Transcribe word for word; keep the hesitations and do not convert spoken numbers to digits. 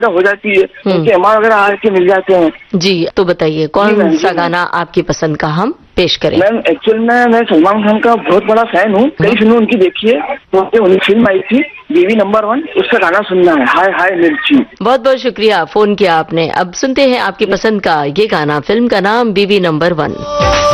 हो जाती है, उनके एम आर वगैरह आके मिल जाते हैं। जी, तो बताइए कौन सा गाना आपकी पसंद का हम पेश करें? मैम एक्चुअल में मैं सलमान खान का बहुत बड़ा फैन हूँ, कई फिल्में उनकी देखी है, तो उनकी फिल्म आई थी बीवी नंबर वन, उसका गाना सुनना है, हाय हाय मिर्ची। बहुत बहुत शुक्रिया, फोन किया आपने। अब सुनते हैं आपकी पसंद का ये गाना, फिल्म का नाम बीवी नंबर वन।